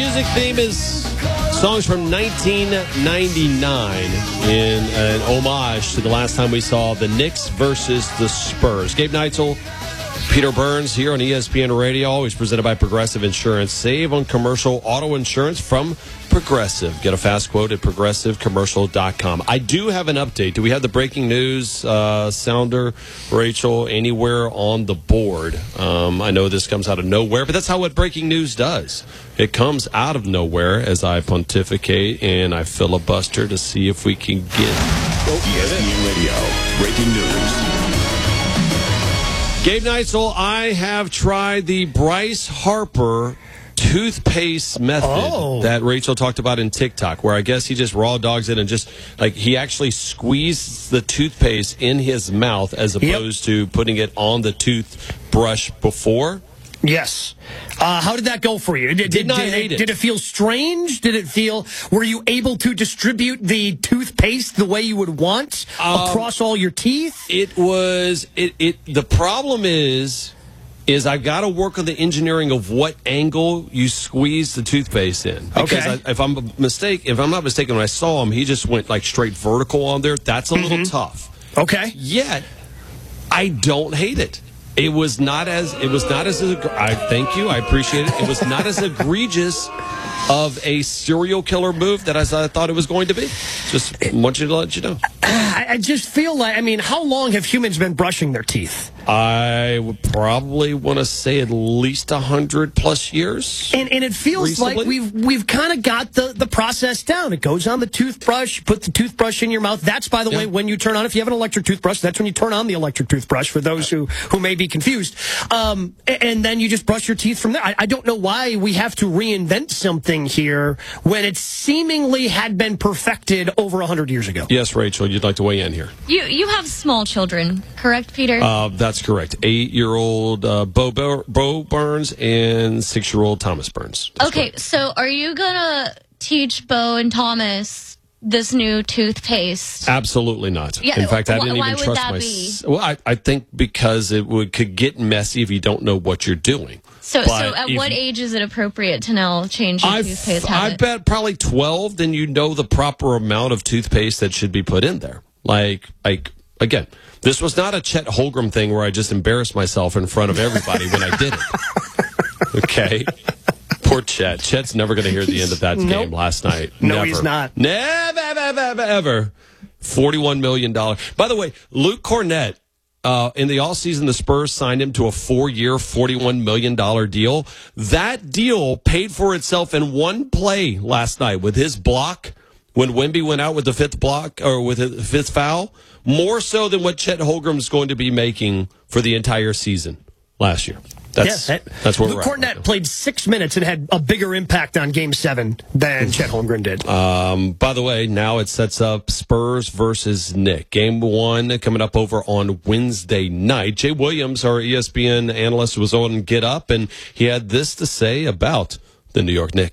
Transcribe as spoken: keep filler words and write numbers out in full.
music theme is songs from nineteen ninety-nine in an homage to the last time we saw the Knicks versus the Spurs. Gabe Neitzel, Peter Burns here on E S P N Radio, always presented by Progressive Insurance. Save on commercial auto insurance from Progressive. Get a fast quote at progressive commercial dot com. I do have an update. Do we have the breaking news uh, sounder, Rachel, anywhere on the board? Um, I know this comes out of nowhere, but that's how what breaking news does. It comes out of nowhere as I pontificate and I filibuster to see if we can get... Oh, E S P N Radio, breaking news. Gabe Neitzel, I have tried the Bryce Harper toothpaste method oh. that Rachel talked about in TikTok, where I guess he just raw dogs it and just, like, he actually squeezes the toothpaste in his mouth as opposed yep. to putting it on the toothbrush before. Yes. Uh, how did that go for you? Did, did not did, hate it, it. Did it feel strange? Did it feel, were you able to distribute the toothpaste the way you would want um, across all your teeth? It was, it, it, the problem is, is I've got to work on the engineering of what angle you squeeze the toothpaste in. Because okay. I, if I'm a mistake, if I'm not mistaken, when I saw him, he just went like straight vertical on there. That's a mm-hmm. little tough. Okay. Yet, I don't hate it. It was not as it was not as I thank you. I appreciate it. It was not as egregious of a serial killer move that I thought it was going to be. Just want you to let you know. I just feel like, I mean, how long have humans been brushing their teeth? I would probably want to say at least a hundred plus years. And and it feels recently. like we've we've kind of got the, the process down. It goes on the toothbrush, you put the toothbrush in your mouth. That's, by the yeah. way, when you turn on, if you have an electric toothbrush, that's when you turn on the electric toothbrush, for those who, who may be confused. Um, and then you just brush your teeth from there. I, I don't know why we have to reinvent something here when it seemingly had been perfected over a hundred years ago. Yes, Rachel, you'd like to weigh in here. You you have small children, correct, Peter? Uh, that's correct. Eight-year-old uh, Bo, Bo, Bo Burns and six-year-old Thomas Burns. That's okay, correct. So are you going to teach Bo and Thomas this new toothpaste? Absolutely not. Yeah, in fact, I didn't why even would trust that myself. be? Well, I, I think because it would could get messy if you don't know what you're doing. So, but so at if, what age is it appropriate to now change your I've, toothpaste habit? I bet probably twelve, then you know the proper amount of toothpaste that should be put in there. Like, like again, this was not a Chet Holmgren thing where I just embarrassed myself in front of everybody when I did it. Okay? Poor Chet. Chet's never going to hear the end of that nope. game last night. No, never. he's not. Never, ever, ever, ever. forty-one million dollars. By the way, Luke Cornett, uh, in the offseason, the Spurs signed him to a four-year, forty-one million dollars deal. That deal paid for itself in one play last night with his block when Wemby went out with the fifth block or with the fifth foul, more so than what Chet Holmgren's going to be making for the entire season last year. That's, yeah, that, that's where Luke we're at. Cornett played six minutes and had a bigger impact on Game seven than Chet Holmgren did. Um, by the way, now it sets up Spurs versus Knicks. Game one coming up over on Wednesday night. Jay Williams, our E S P N analyst, was on Get Up, and he had this to say about the New York Knicks.